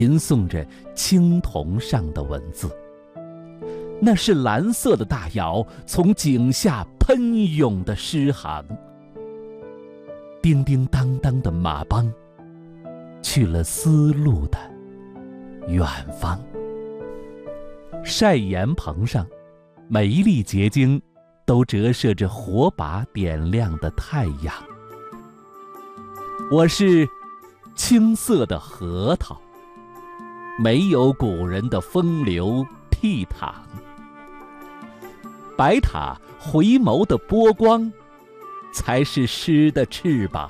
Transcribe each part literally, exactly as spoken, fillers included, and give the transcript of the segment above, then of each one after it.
吟诵着青铜上的文字。那是蓝色的大窑从井下喷涌的诗行，叮叮当当的马帮去了丝路的远方。晒盐棚上，每一粒结晶都折射着火把点亮的太阳。我是青色的核桃，没有古人的风流倜傥。白塔回眸的波光，才是诗的翅膀。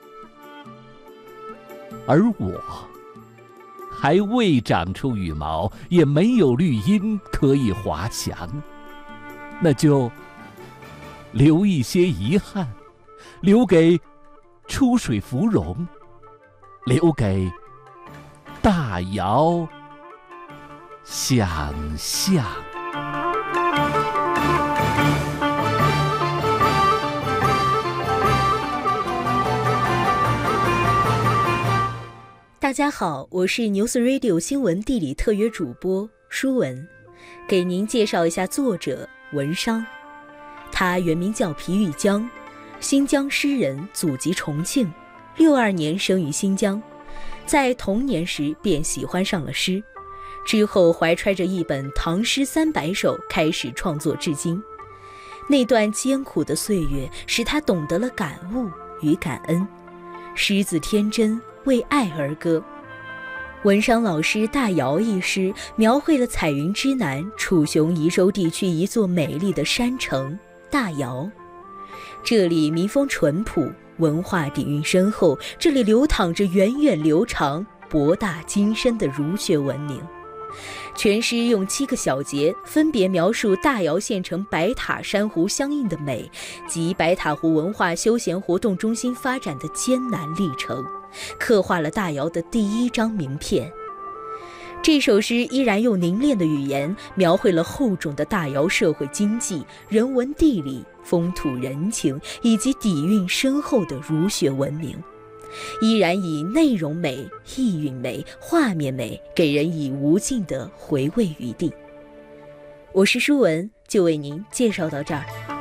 而我还未长出羽毛，也没有绿荫可以滑翔，那就留一些遗憾，留给出水芙蓉，留给大窑想象。 大家好，我是 News Radio 新闻地理特约主播舒文，给您介绍一下作者文商。他原名叫皮玉江，新疆诗人，祖籍重庆，六二年生于新疆，在童年时便喜欢上了诗，之后怀揣着一本《唐诗三百首》开始创作至今。那段艰苦的岁月使他懂得了感悟与感恩，诗字天真，为爱而歌。文商老师《大窑》一诗描绘了彩云之南楚雄宜州地区一座美丽的山城大窑。这里民风淳朴，文化底蕴深厚，这里流淌着源远流长、博大精深的儒学文明。全诗用七个小节分别描述大窑县城白塔珊瑚相应的美及白塔湖文化休闲活动中心发展的艰难历程，刻画了大窑的第一张名片。这首诗依然用凝练的语言描绘了厚重的大窑社会经济、人文地理、风土人情以及底蕴深厚的儒学文明，依然以内容美、意蕴美、画面美，给人以无尽的回味余地。我是舒文，就为您介绍到这儿。